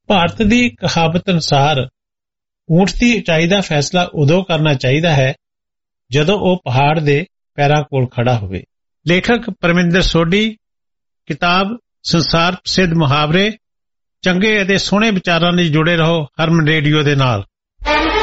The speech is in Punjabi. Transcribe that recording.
ਭਾਰਤ ਦੀ ਕਹਾਵਤ ਅਨੁਸਾਰ ਊਂਠ ਦੀ ਉਚਾਈ ਦਾ ਫੈਸਲਾ ਉਦੋਂ ਕਰਨਾ ਚਾਹੀਦਾ ਹੈ ਜਦੋਂ ਉਹ ਪਹਾੜ ਦੇ ਪੈਰਾਂ ਕੋਲ ਖੜਾ ਹੋਵੇ। ਲੇਖਕ ਪਰਮਿੰਦਰ ਸੋਢੀ, ਕਿਤਾਬ ਸੰਸਾਰ ਪ੍ਰਸਿੱਧ ਮੁਹਾਵਰੇ। ਚੰਗੇ ਅਤੇ ਸੋਹਣੇ ਵਿਚਾਰਾਂ ਲਈ ਜੁੜੇ ਰਹੋ ਹਰਮਨ ਰੇਡੀਓ ਦੇ ਨਾਲ।